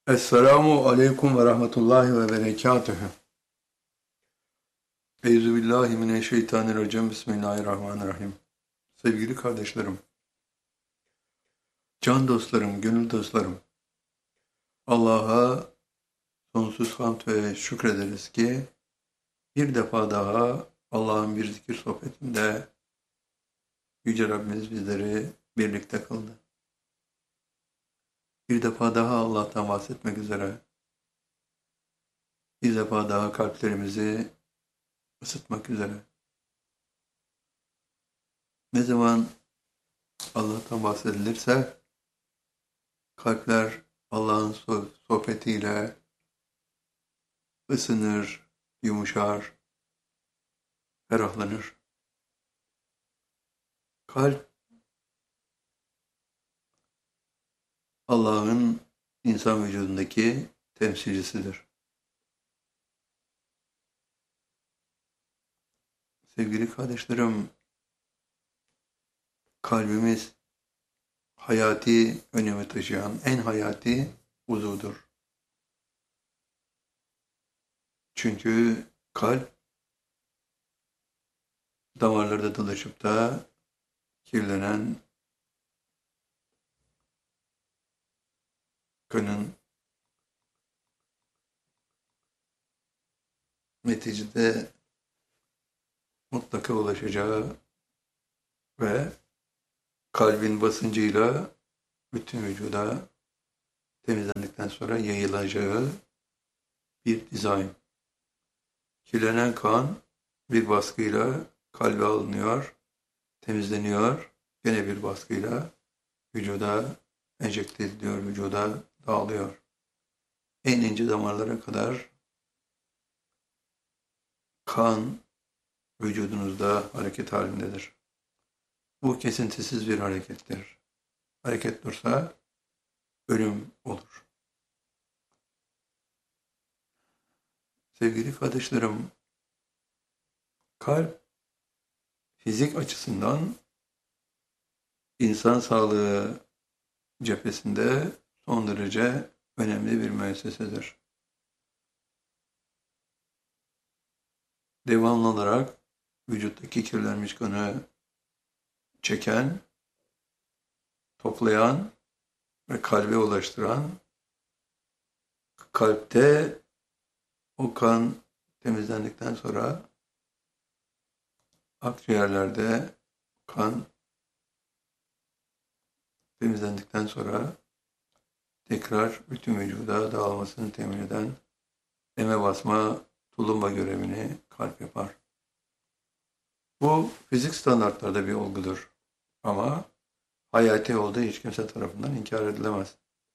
Esselamu aleyküm ve rahmetullahi ve berekatühü. Euzubillahimineşşeytanirracim. Bismillahirrahmanirrahim. Sevgili kardeşlerim, can dostlarım, gönül dostlarım, Allah'a sonsuz hamd ve şükrederiz ki bir defa daha Allah'ın bir zikir sohbetinde Yüce Rabbimiz bizleri birlikte kıldı. Bir defa daha Allah'tan bahsetmek üzere, bir defa daha kalplerimizi ısıtmak üzere. Ne zaman Allah'tan bahsedilirse kalpler Allah'ın sohbetiyle ısınır, yumuşar, ferahlanır. Kalp Allah'ın insan vücudundaki temsilcisidir. Sevgili kardeşlerim, kalbimiz hayati önemi taşıyan en hayati uzuvdur. Çünkü kalp damarlarda dolaşıp da kirlenen kanın neticede mutlaka ulaşacağı ve kalbin basıncıyla bütün vücuda temizlendikten sonra yayılacağı bir dizayn. Kirlenen kan bir baskıyla kalbe alınıyor, temizleniyor, gene bir baskıyla vücuda enjekte ediliyor, vücuda dağılıyor. En ince damarlara kadar kan vücudunuzda hareket halindedir. Bu kesintisiz bir harekettir. Hareket dursa ölüm olur. Sevgili kardeşlerim, kalp fizik açısından insan sağlığı cephesinde son derece önemli bir müessesedir. Devamlı olarak vücuttaki kirlenmiş kanı çeken, toplayan ve kalbe ulaştıran, kalpte o kan temizlendikten sonra akciğerlerde kan temizlendikten sonra tekrar bütün vücuda dağılmasını temin eden eme basma tulumba görevini kalp yapar. Bu fizik standartlarda bir olgudur ama hayati olduğu hiç kimse tarafından inkar edilemez.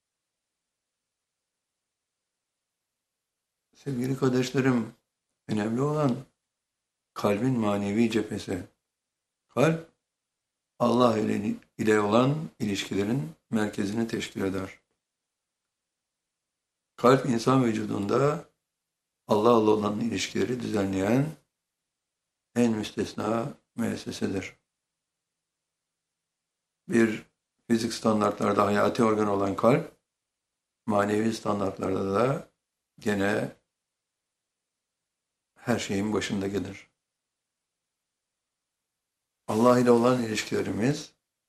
Sevgili kardeşlerim, önemli olan kalbin manevi cephesi. Kalp, Allah ile olan ilişkilerin merkezini teşkil eder. Kalp insan vücudunda Allah'la olan ilişkileri düzenleyen en müstesna müessesedir. Bir fizik standartlarda hayati organ olan kalp, manevi standartlarda da gene her şeyin başında gelir. Allah ile olan ilişkilerimiz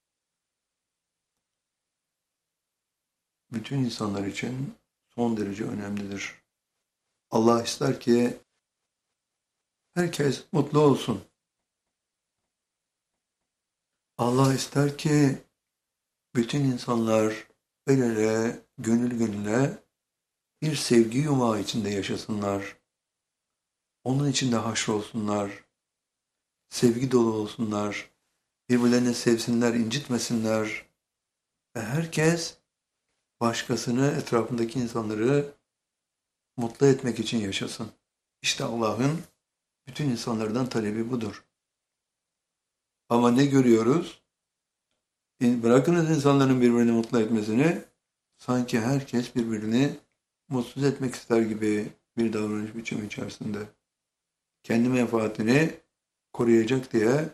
bütün insanlar için son derece önemlidir. Allah ister ki herkes mutlu olsun. Allah ister ki bütün insanlar el ele, gönül gönüle bir sevgi yumağı içinde yaşasınlar. Onun içinde haşrolsunlar. Sevgi dolu olsunlar. Birbirlerini sevsinler, incitmesinler. Ve herkes başkasını, etrafındaki insanları mutlu etmek için yaşasın. İşte Allah'ın bütün insanlardan talebi budur. Ama ne görüyoruz? Bırakınız insanların birbirini mutlu etmesini, sanki herkes birbirini mutsuz etmek ister gibi bir davranış biçimi içerisinde. Kendi menfaatini koruyacak diye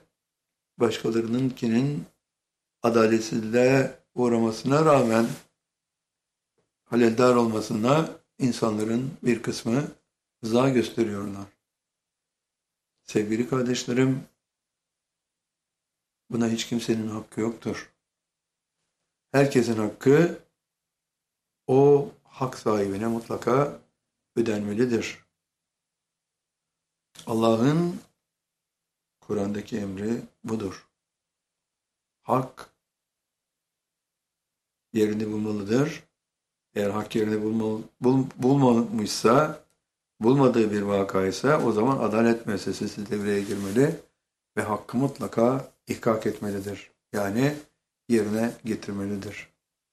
başkalarınınkinin adaletsizliğe uğramasına rağmen haleldar olmasına insanların bir kısmı rıza gösteriyorlar. Sevgili kardeşlerim, buna hiç kimsenin hakkı yoktur. Herkesin hakkı o hak sahibine mutlaka ödenmelidir. Allah'ın Kur'an'daki emri budur. Hak yerini bulmalıdır. Eğer hak yerini bulmamışsa, bulmadığı bir vakaysa o zaman adalet müessesesi devreye girmeli ve hakkı mutlaka ihkak etmelidir. Yani yerine getirmelidir.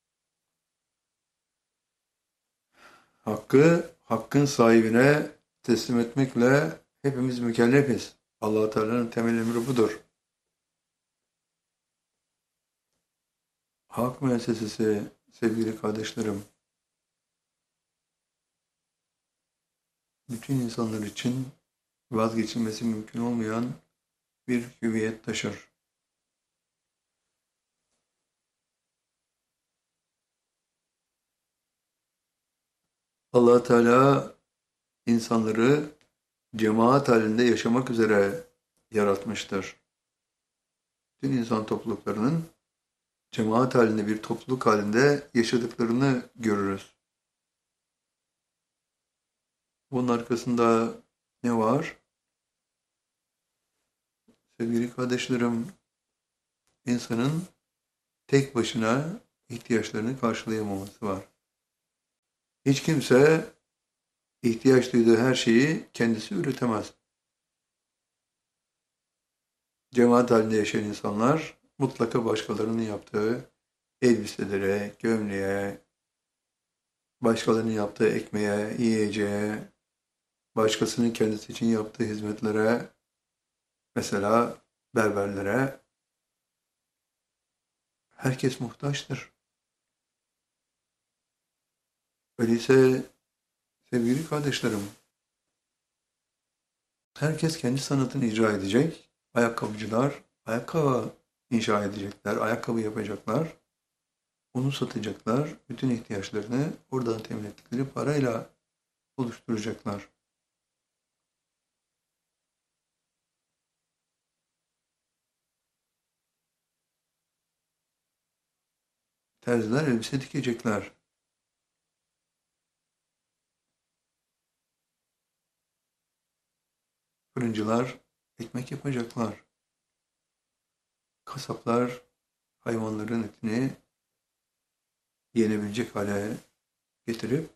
Hakkı, hakkın sahibine teslim etmekle hepimiz mükellefiz. Allah-u Teala'nın temel emri budur. Hak müessesesi sevgili kardeşlerim, bütün insanlar için vazgeçilmesi mümkün olmayan bir hüviyet taşır. Allah Teala insanları cemaat halinde yaşamak üzere yaratmıştır. Bütün insan topluluklarının cemaat halinde bir topluluk halinde yaşadıklarını görürüz. Bunun arkasında ne var? Sevgili kardeşlerim, insanın tek başına ihtiyaçlarını karşılayamaması var. Hiç kimse ihtiyaç duyduğu her şeyi kendisi üretemez. Cemaat halinde yaşayan insanlar mutlaka başkalarının yaptığı elbiselere, gömleğe, başkalarının yaptığı ekmeğe, yiyeceğe, başkasının kendisi için yaptığı hizmetlere, mesela berberlere, herkes muhtaçtır. Öyleyse sevgili kardeşlerim, herkes kendi sanatını icra edecek. Ayakkabıcılar ayakkabı inşa edecekler, ayakkabı yapacaklar. Onu satacaklar. Bütün ihtiyaçlarını oradan temin ettikleri parayla oluşturacaklar. Terziler elbise dikecekler. Fırıncılar ekmek yapacaklar. Kasaplar hayvanların etini yenebilecek hale getirip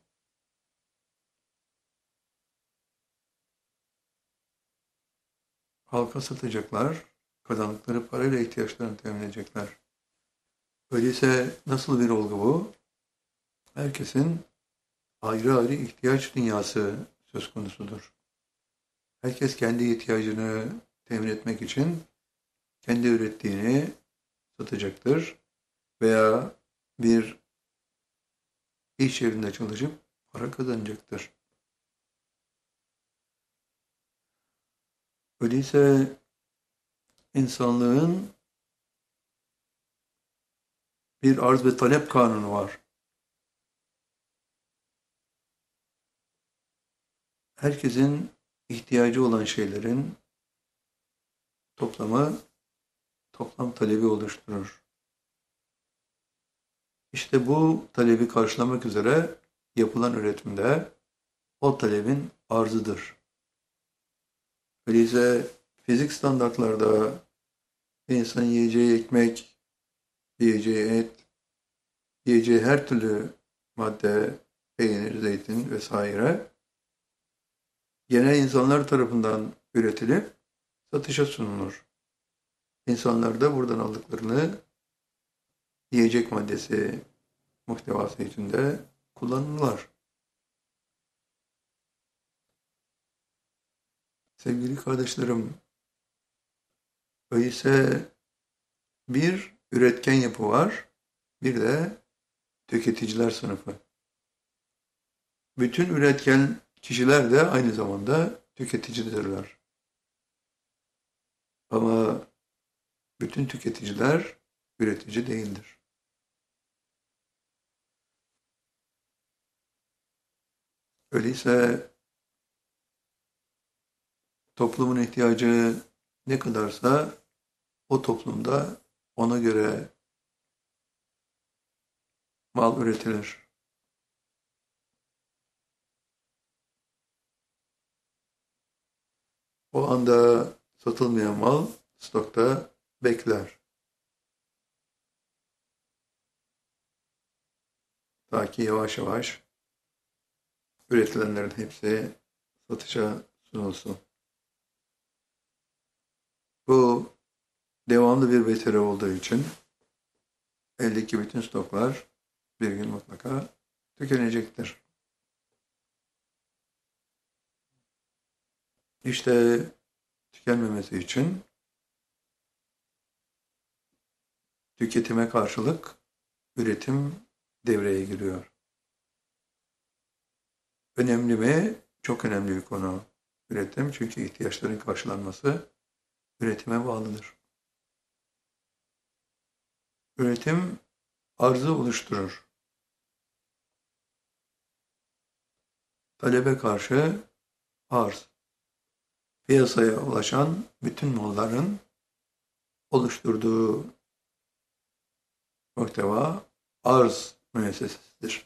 halka satacaklar. Kazandıkları parayla ihtiyaçlarını temin edecekler. Öyleyse nasıl bir olgu bu? Herkesin ayrı ayrı ihtiyaç dünyası söz konusudur. Herkes kendi ihtiyacını temin etmek için kendi ürettiğini satacaktır veya bir iş yerinde çalışıp para kazanacaktır. Öyleyse insanlığın bir arz ve talep kanunu var. Herkesin ihtiyacı olan şeylerin toplamı toplam talebi oluşturur. İşte bu talebi karşılamak üzere yapılan üretimde o talebin arzıdır. Öyleyse fizik standartlarda insanın yiyeceği ekmek, yiyeceği et, yiyeceği her türlü madde, peynir, zeytin vesaire gene insanlar tarafından üretilip satışa sunulur. İnsanlar da buradan aldıklarını yiyecek maddesi muhtevası içinde kullanırlar. Sevgili kardeşlerim, öyleyse bir üretken yapı var, bir de tüketiciler sınıfı. Bütün üretken kişiler de aynı zamanda tüketicidirler. Ama bütün tüketiciler üretici değildir. Öyleyse toplumun ihtiyacı ne kadarsa o toplumda ona göre mal üretilir. O anda satılmayan mal stokta bekler. Ta ki yavaş yavaş üretilenlerin hepsi satışa sunulsun. Bu devamlı bir veteri olduğu için eldeki bütün stoklar bir gün mutlaka tükenecektir. İşte tükenmemesi için tüketime karşılık üretim devreye giriyor. Önemli mi? Çok önemli bir konu. Üretim, çünkü ihtiyaçların karşılanması üretime bağlıdır. Üretim arzı oluşturur. Talebe karşı arz. Piyasaya ulaşan bütün malların oluşturduğu muhteva arz müessesesidir.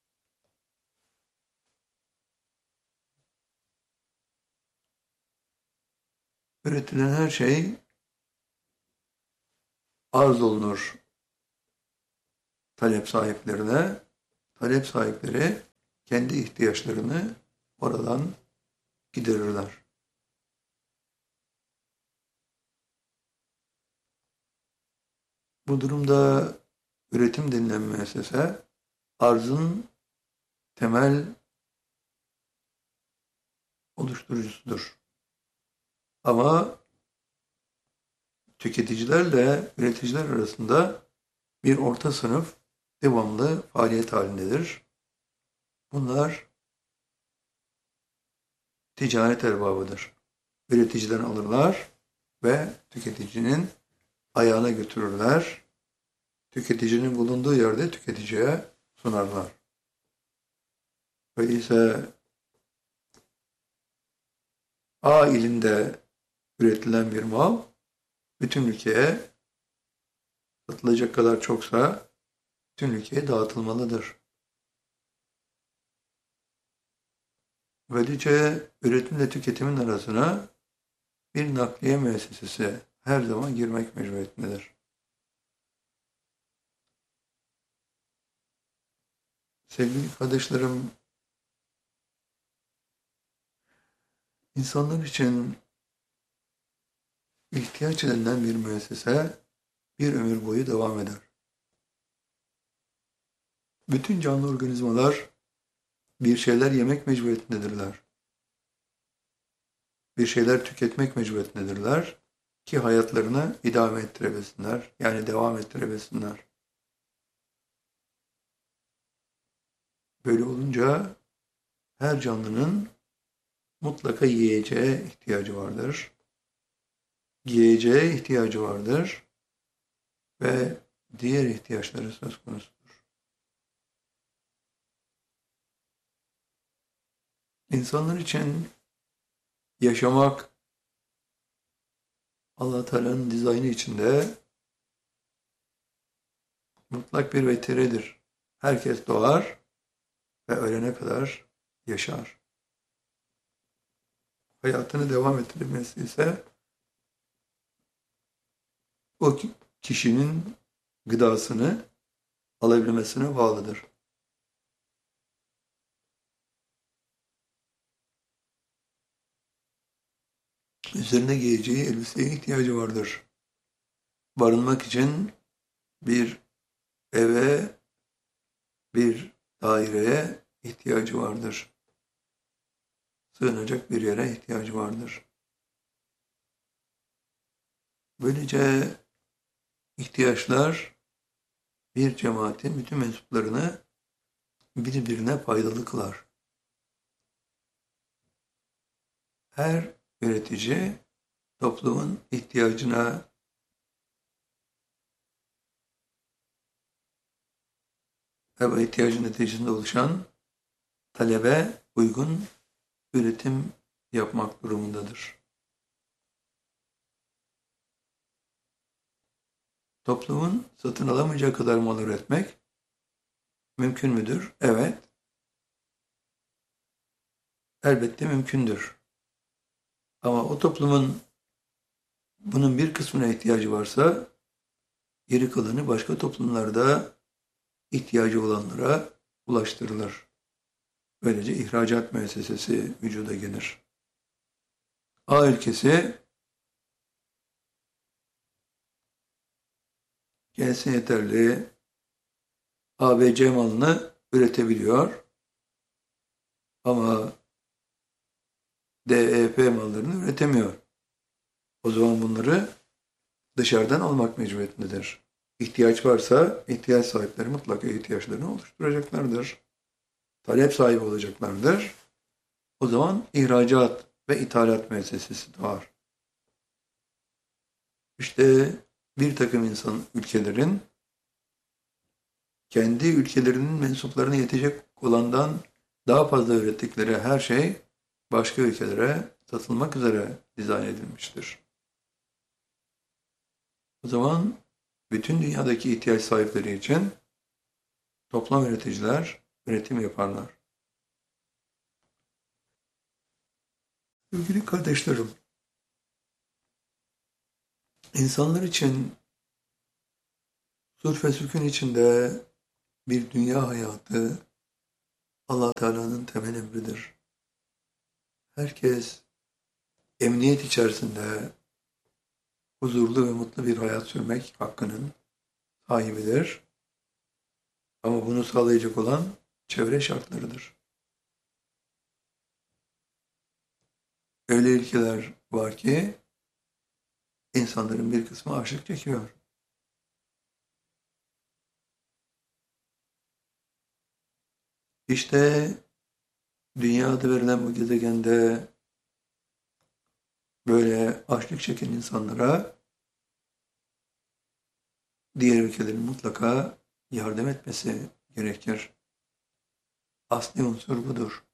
Üretilen her şey arz olunur talep sahiplerine. Talep sahipleri kendi ihtiyaçlarını oradan giderirler. Bu durumda üretim denilen müessese arzın temel oluşturucusudur. Ama tüketicilerle üreticiler arasında bir orta sınıf devamlı faaliyet halindedir. Bunlar ticaret erbabıdır. Üreticiden alırlar ve tüketicinin ayağına götürürler. Tüketicinin bulunduğu yerde tüketiciye sunarlar. Öyleyse A ilinde üretilen bir mal bütün ülkeye satılacak kadar çoksa bütün ülkeye dağıtılmalıdır. Böylece üretimle tüketimin arasına bir nakliye müessesesi her zaman girmek mecburiyetindedir. Sevgili kardeşlerim, insanlar için ihtiyaç edilen bir müessese bir ömür boyu devam eder. Bütün canlı organizmalar bir şeyler yemek mecburiyetindedirler. Bir şeyler tüketmek mecburiyetindedirler ki hayatlarını idame ettirebilsinler, yani devam ettirebilsinler. Böyle olunca her canlının mutlaka yiyeceğe ihtiyacı vardır. Giyeceğe ihtiyacı vardır ve diğer ihtiyaçları söz konusudur. İnsanlar için yaşamak Allah Teala'nın dizaynı içinde mutlak bir veteridir. Herkes doğar ve ölene kadar yaşar. Hayatını devam ettirmesi ise o kişinin gıdasını alabilmesine bağlıdır. Üzerine giyeceği elbiseye ihtiyacı vardır. Barınmak için bir eve, bir daireye ihtiyacı vardır. Sığınacak bir yere ihtiyacı vardır. Böylece ihtiyaçlar bir cemaatin bütün mensuplarını birbirine faydalı kılar. Her üretici toplumun ihtiyacına ve ihtiyacın neticesinde oluşan talebe uygun üretim yapmak durumundadır. Toplumun satın alamayacağı kadar mal üretmek mümkün müdür? Evet, elbette mümkündür. Ama o toplumun bunun bir kısmına ihtiyacı varsa, geri kalanı başka toplumlarda ihtiyacı olanlara ulaştırılır. Böylece ihracat müessesesi vücuda gelir. A ülkesi kendisine yeterli ABC malını üretebiliyor ama DEF mallarını üretemiyor. O zaman bunları dışarıdan almak mecburiyetindedir. İhtiyaç varsa ihtiyaç sahipleri mutlaka ihtiyaçlarını oluşturacaklardır. Talep sahibi olacaklardır. O zaman ihracat ve ithalat müessesesi doğar. İşte bir takım ülkelerin kendi ülkelerinin mensuplarına yetecek olandan daha fazla ürettikleri her şey başka ülkelere satılmak üzere dizayn edilmiştir. O zaman bütün dünyadaki ihtiyaç sahipleri için toplam üreticiler üretim yaparlar. Sevgili kardeşlerim, insanlar için sulh ve sükun içinde bir dünya hayatı Allah Teala'nın temel emridir. Herkes emniyet içerisinde huzurlu ve mutlu bir hayat sürmek hakkının sahibidir. Ama bunu sağlayacak olan çevre şartlarıdır. Öyle ülkeler var ki insanların bir kısmı açlık çekiyor. İşte dünyada verilen bu gezegende böyle açlık çeken insanlara diğer ülkelerin mutlaka yardım etmesi gerekir. Asli unsur budur.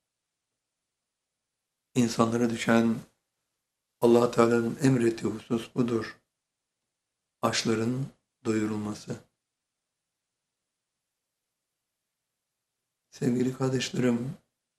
İnsanlara düşen Allah Teala'nın emrettiği husus budur. Açların doyurulması. Sevgili kardeşlerim,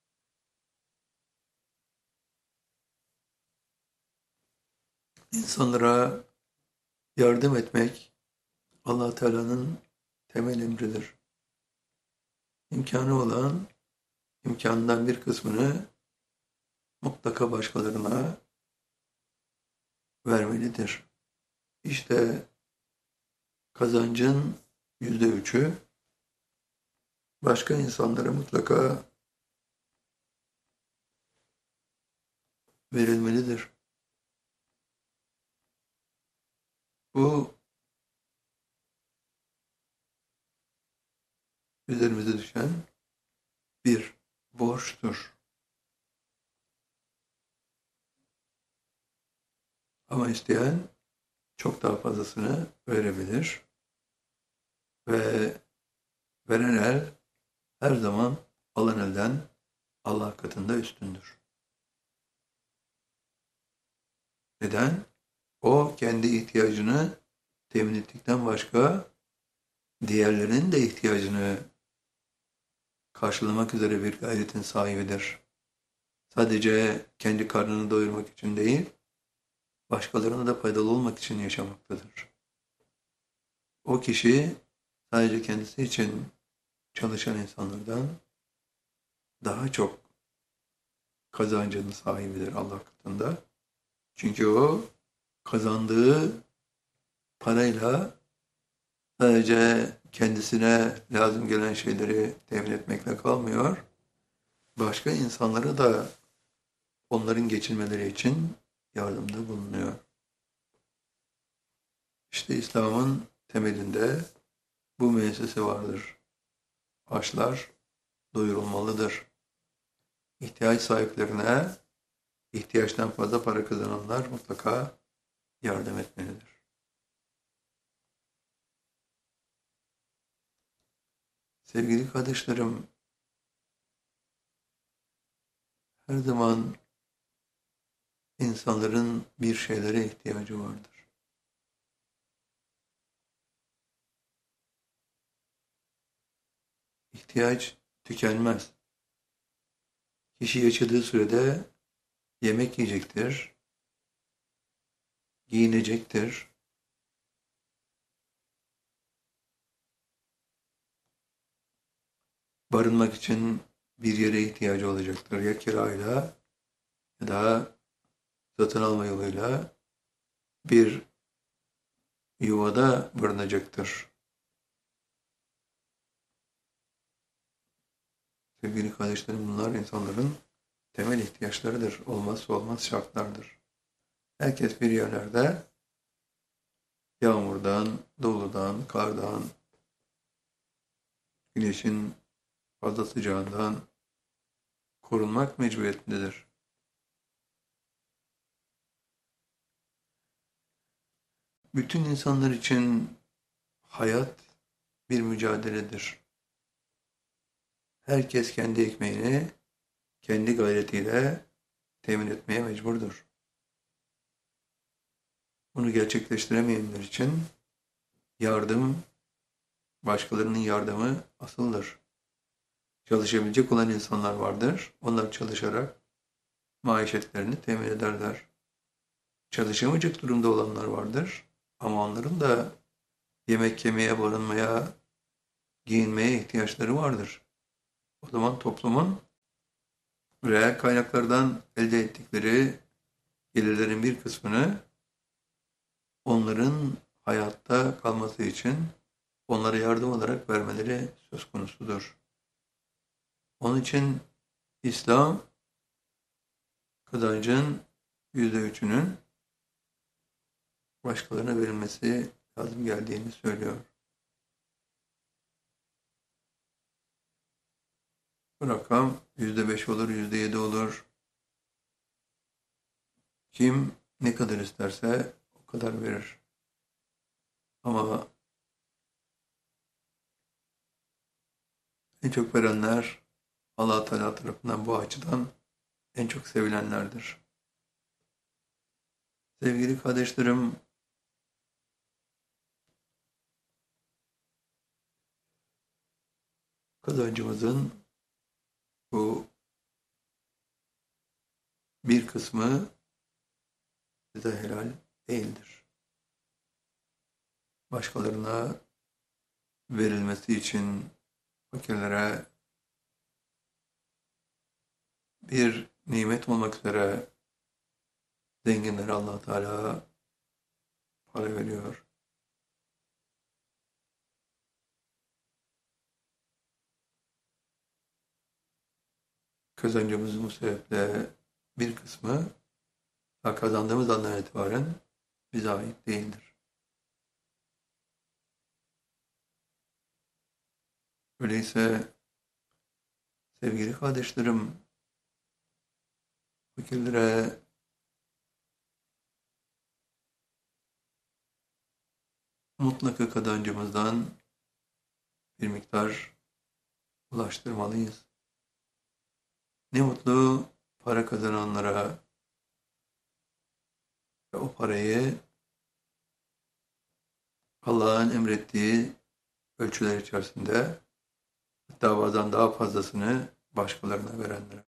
insanlara yardım etmek Allah Teala'nın temel emridir. İmkanı olan imkanından bir kısmını mutlaka başkalarına vermelidir. İşte kazancın %3'ü başka insanlara mutlaka verilmelidir. Bu üzerimize düşen bir borçtur. Ama isteyen çok daha fazlasını verebilir ve veren el her zaman alan elden Allah katında üstündür. Neden? O kendi ihtiyacını temin ettikten başka diğerlerinin de ihtiyacını karşılamak üzere bir gayretin sahibidir. Sadece kendi karnını doyurmak için değil, başkalarına da faydalı olmak için yaşamaktadır. O kişi sadece kendisi için çalışan insanlardan daha çok kazancının sahibidir Allah katında. Çünkü o kazandığı parayla sadece kendisine lazım gelen şeyleri temin etmekle kalmıyor, başka insanlara da onların geçinmeleri için yardımda bulunuyor. İşte İslam'ın temelinde bu müessese vardır. Açlar doyurulmalıdır. İhtiyaç sahiplerine ihtiyaçtan fazla para kazananlar mutlaka yardım etmelidir. Sevgili kardeşlerim, Her zaman insanların bir şeylere ihtiyacı vardır. İhtiyaç tükenmez. Kişi yaşadığı sürede yemek yiyecektir, giyinecektir, barınmak için bir yere ihtiyacı olacaktır. Ya kirayla ya da satın alma yoluyla bir yuvada barınacaktır. Sevgili kardeşlerim, bunlar insanların temel ihtiyaçlarıdır. Olmazsa olmaz şartlardır. Herkes bir yerlerde yağmurdan, doludan, kardan, güneşin fazla sıcağından korunmak mecburiyetindedir. Bütün insanlar için hayat bir mücadeledir. Herkes kendi ekmeğini kendi gayretiyle temin etmeye mecburdur. Bunu gerçekleştiremeyenler için yardım, başkalarının yardımı asıldır. Çalışabilecek olan insanlar vardır. Onlar çalışarak maişetlerini temin ederler. Çalışamayacak durumda olanlar vardır. Ama onların da yemek yemeye, barınmaya, giyinmeye ihtiyaçları vardır. O zaman toplumun reel kaynaklardan elde ettikleri gelirlerin bir kısmını onların hayatta kalması için onlara yardım olarak vermeleri söz konusudur. Onun için İslam kazancın %3'ünün başkalarına verilmesi lazım geldiğini söylüyor. Bu rakam %5 olur, %7 olur. Kim ne kadar isterse o kadar verir. Ama en çok verenler Allah Teala tarafından bu açıdan en çok sevilenlerdir. Sevgili kardeşlerim, kazancımızın bu bir kısmı bize helal değildir. Başkalarına verilmesi için fakirlere bir nimet olmak üzere zenginlere Allah Teala para veriyor. Kazancımızın bu sebeple bir kısmı kazandığımız andan itibaren bize ait değildir. Öyleyse sevgili kardeşlerim, fakirlere mutlaka kazancımızdan bir miktar ulaştırmalıyız. Ne mutlu para kazananlara ve o parayı Allah'ın emrettiği ölçüler içerisinde, hatta bazen daha fazlasını başkalarına verenlere.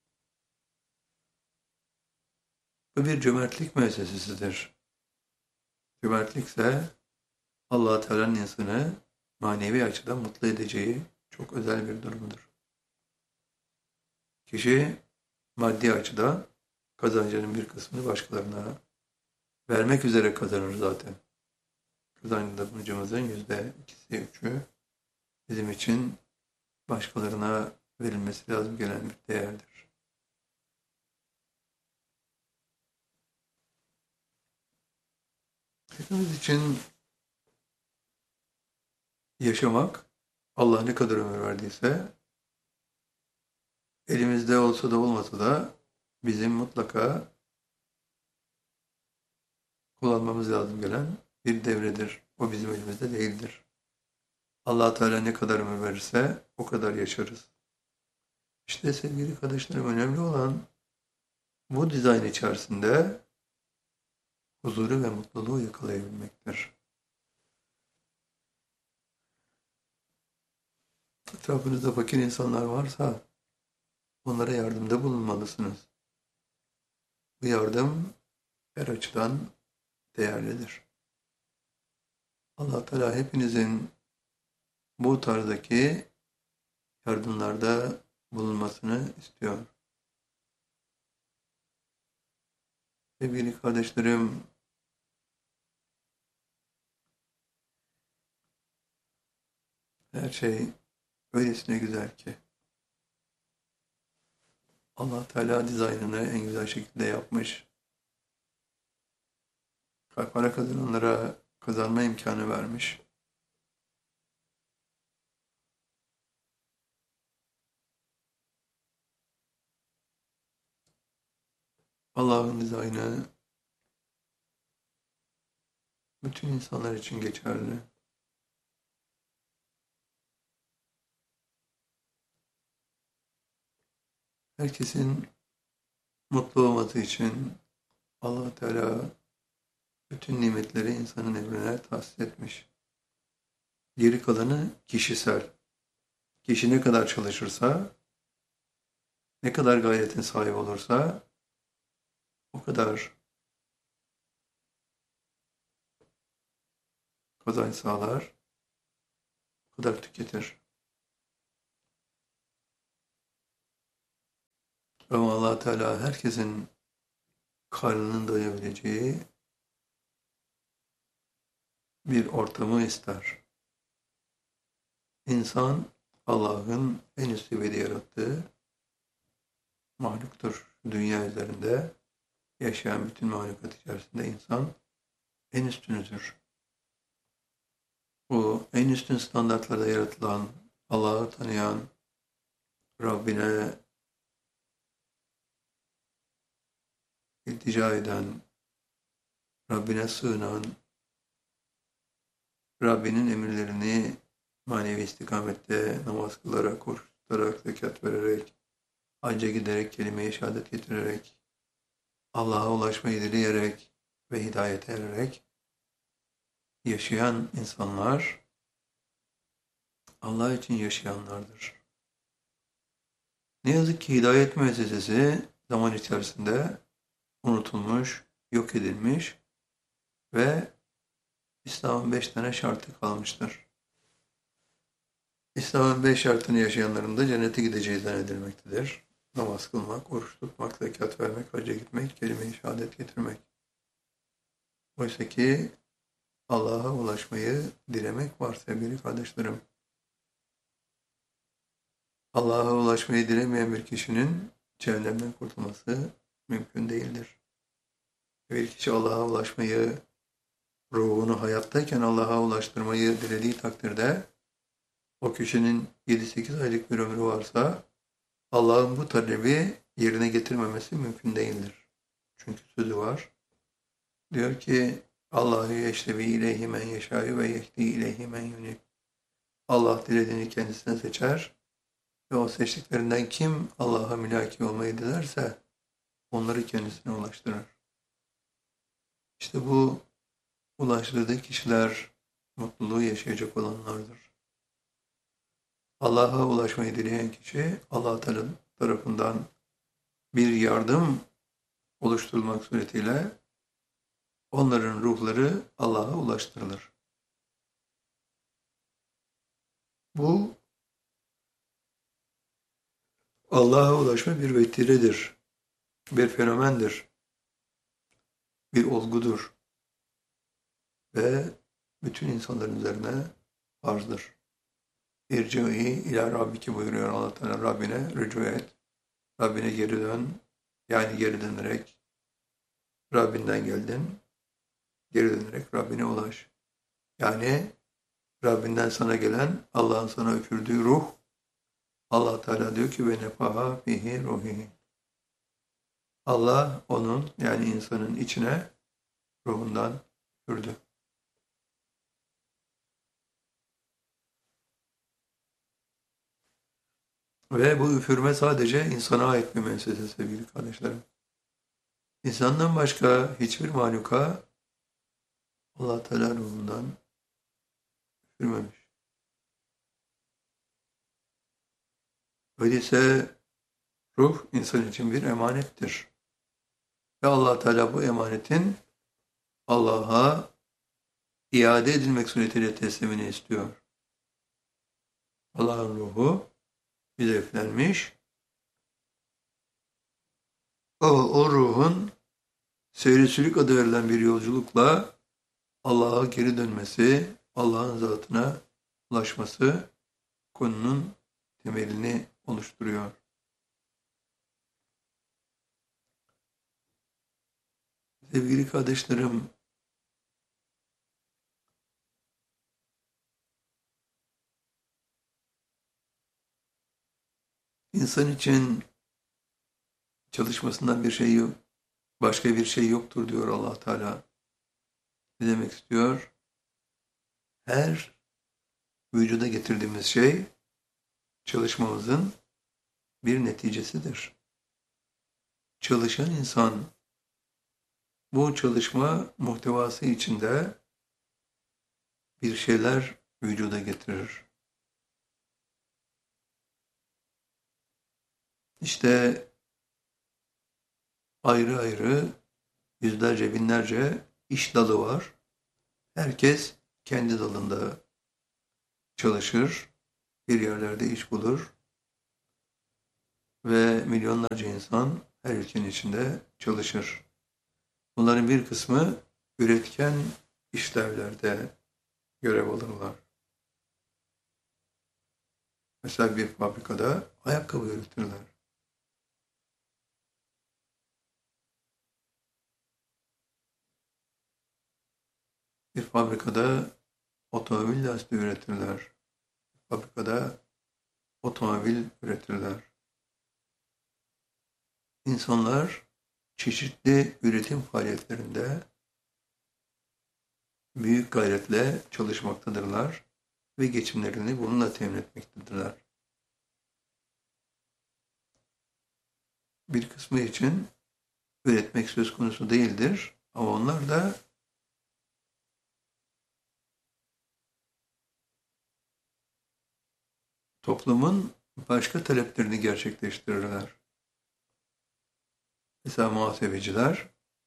Bu bir cömertlik müessesesidir. Cömertlik ise Allah Teala'nın insanı manevi açıdan mutlu edeceği çok özel bir durumdur. Kişi maddi açıdan kazancının bir kısmını başkalarına vermek üzere kazanır zaten. Kazancımızın %2'si, %3'ü bizim için başkalarına verilmesi lazım gelen bir değerdir. Hepimiz için yaşamak, Allah ne kadar ömür verdiyse, elimizde olsa da olmasa da bizim mutlaka kullanmamız lazım gelen bir devredir. O bizim elimizde değildir. Allah Teala ne kadar ömür verirse o kadar yaşarız. İşte sevgili kardeşlerim, önemli olan bu dizayn içerisinde huzuru ve mutluluğu yakalayabilmektir. Etrafınızda fakir insanlar varsa onlara yardımda bulunmalısınız. Bu yardım her açıdan değerlidir. Allah Teala hepinizin bu tarzdaki yardımlarda bulunmasını istiyor. Sevgili kardeşlerim, her şey öylesine güzel ki Allah Teala dizaynını en güzel şekilde yapmış. Para kazananlara kazanma imkanı vermiş. Allah'ın dizaynı bütün insanlar için geçerli. Herkesin mutlu olması için Allah Teala bütün nimetleri insanın emrine tahsis etmiş. Geri kalanı kişisel. Kişi ne kadar çalışırsa, ne kadar gayretin sahibi olursa o kadar kazanç sağlar, o kadar tüketir. Ama Allah Teala herkesin karnının doyabileceği bir ortamı ister. İnsan Allah'ın en üst seviyede yarattığı mahluktur. Dünya üzerinde yaşayan bütün mahlukat içerisinde insan en üstünüdür. Bu en üstün standartlarda yaratılan, Allah'ı tanıyan, Rabbine iltica eden, Rabbine sığınan, Rabbinin emirlerini manevi istikamette namaz kılarak, oruç tutarak, zekat vererek, hacca giderek, kelime-i şehadet getirerek, Allah'a ulaşmayı dileyerek ve hidayete ererek yaşayan insanlar Allah için yaşayanlardır. Ne yazık ki hidayet müessesesi zaman içerisinde unutulmuş, yok edilmiş ve İslam'ın 5 tane şartı kalmıştır. İslam'ın 5 şartını yaşayanların da cennete gideceği zannedilmektedir. Namaz kılmak, oruç tutmak, zekat vermek, hacca gitmek, kelime-i şehadet getirmek. Oysa ki Allah'a ulaşmayı dilemek var sevgili kardeşlerim. Allah'a ulaşmayı dilemeyen bir kişinin cehennemden kurtulması mümkün değildir. Bir kişi Allah'a ulaşmayı, ruhunu hayattayken Allah'a ulaştırmayı dilediği takdirde o kişinin 7-8 aylık bir ömrü varsa Allah'ın bu talebi yerine getirmemesi mümkün değildir. Çünkü sözü var. Diyor ki Allahu yeştebi ileyhi men yeşâ'yu ve yehdi ileyhi men yunib. Allah dilediğini kendisine seçer ve o seçtiklerinden kim Allah'a mülaki olmayı dilerse onları kendisine ulaştırır. İşte bu ulaştırdığı kişiler mutluluğu yaşayacak olanlardır. Allah'a ulaşmayı dileyen kişi Allah tarafından bir yardım oluşturulmak suretiyle onların ruhları Allah'a ulaştırılır. Bu Allah'a ulaşma bir vetiredir, bir fenomendir, bir olgudur ve bütün insanların üzerine farzdır. İrci'i ila Rabbiki buyuruyor Allah Teala, Rabbine rücu et, Rabbine geri dön, yani geri dönerek Rabbinden geldin, geri dönerek Rabbine ulaş. Yani Rabbinden sana gelen, Allah'ın sana üfürdüğü ruh, Allah Teala diyor ki ve nefaha fihi ruhihi. Allah onun yani insanın içine ruhundan üfürdü. Ve bu üfürme sadece insana ait bir müessese sevgili kardeşlerim. İnsandan başka hiçbir mahluka Allah Teala ruhundan üfürmemiş. Öyleyse ruh insan için bir emanettir. Ve Allah Teala bu emanetin Allah'a iade edilmek suretiyle teslimini istiyor. Allah'ın ruhu bize üflenmiş. O ruhun seyri sülük adı verilen bir yolculukla Allah'a geri dönmesi, Allah'ın zatına ulaşması konunun temelini oluşturuyor. Sevgili kardeşlerim, insan için çalışmasından bir şey yok, başka bir şey yoktur diyor Allah Teala. Ne demek istiyor? Her vücuda getirdiğimiz şey çalışmamızın bir neticesidir. Çalışan insan bu çalışma muhtevası içinde bir şeyler vücuda getirir. İşte ayrı ayrı yüzlerce binlerce iş dalı var. Herkes kendi dalında çalışır, bir yerlerde iş bulur ve milyonlarca insan her ülkenin içinde çalışır. Bunların bir kısmı üretken işlevlerde görev alırlar. Mesela bir fabrikada ayakkabı üretirler. Bir fabrikada otomobil lastiği üretirler. Bir fabrikada otomobil üretirler. İnsanlar çeşitli üretim faaliyetlerinde büyük gayretle çalışmaktadırlar ve geçimlerini bununla temin etmektedirler. Bir kısmı için üretmek söz konusu değildir ama onlar da toplumun başka taleplerini gerçekleştirirler. Mesela muhasebeciler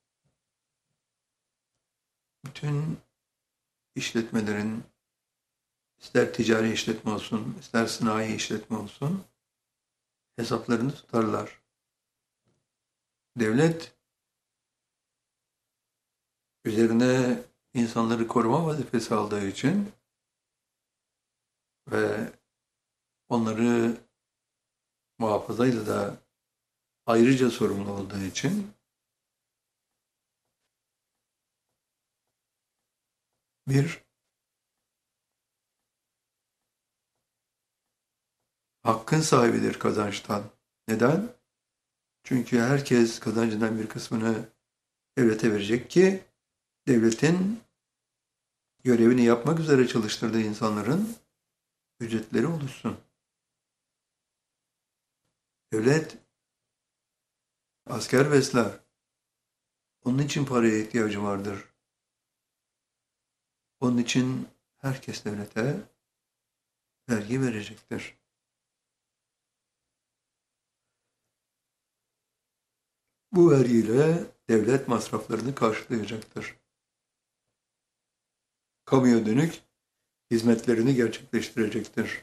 bütün işletmelerin ister ticari işletme olsun, ister sanayi işletme olsun hesaplarını tutarlar. Devlet üzerine insanları koruma vazifesi aldığı için ve onları muhafazayla da ayrıca sorumlu olduğu için bir hakkın sahibidir kazançtan. Neden? Çünkü herkes kazancından bir kısmını devlete verecek ki devletin görevini yapmak üzere çalıştırdığı insanların ücretleri oluşsun. Devlet asker besler. Onun için paraya ihtiyacı vardır. Onun için herkes devlete vergi verecektir. Bu vergiyle devlet masraflarını karşılayacaktır. Kamuya dönük hizmetlerini gerçekleştirecektir.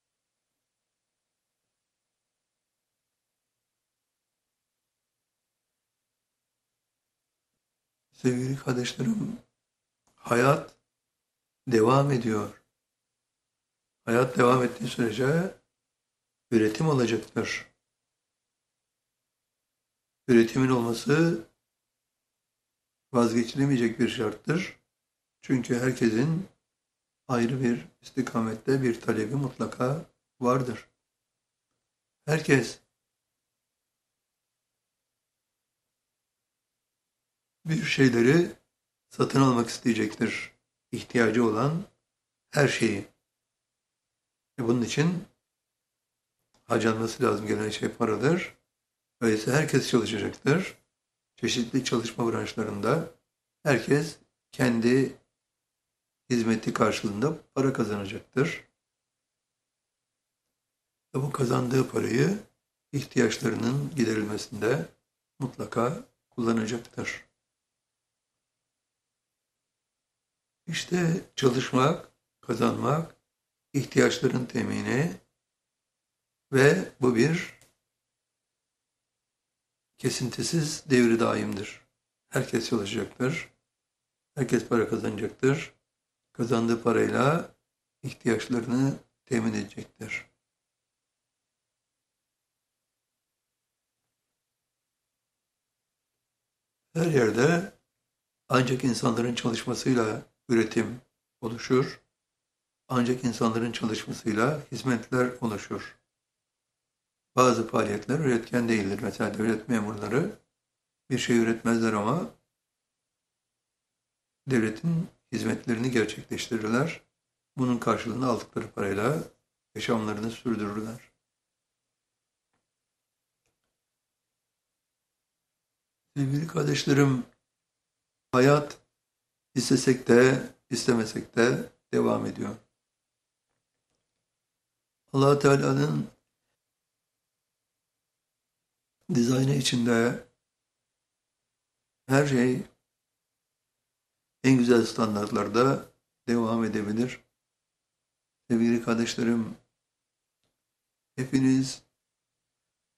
Sevgili kardeşlerim, hayat devam ediyor. Hayat devam ettiği sürece üretim olacaktır. Üretimin olması vazgeçilemeyecek bir şarttır. Çünkü herkesin ayrı bir istikamette bir talebi mutlaka vardır. Herkes bir şeyleri satın almak isteyecektir. İhtiyacı olan her şeyi. Bunun için harcanması lazım gelen şey paradır. Öyleyse herkes çalışacaktır. çeşitli çalışma branşlarında herkes kendi hizmeti karşılığında para kazanacaktır. Ve bu kazandığı parayı ihtiyaçlarının giderilmesinde mutlaka kullanacaktır. İşte çalışmak, kazanmak, ihtiyaçların temini ve bu bir kesintisiz devri daimdir. Herkes çalışacaktır, herkes para kazanacaktır. Kazandığı parayla ihtiyaçlarını temin edecektir. Her yerde ancak insanların çalışmasıyla üretim oluşur, ancak insanların çalışmasıyla hizmetler oluşur. Bazı faaliyetler üretken değildir. Mesela devlet memurları bir şey üretmezler ama devletin hizmetlerini gerçekleştirirler. Bunun karşılığında aldıkları parayla yaşamlarını sürdürürler. Sevgili kardeşlerim, hayat istesek de istemesek de devam ediyor. Allah Teala'nın dizaynı içinde her şey en güzel standartlarda devam edebilir. Sevgili kardeşlerim, hepiniz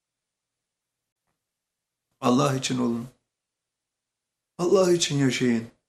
Allah için olun. Allah için yaşayın.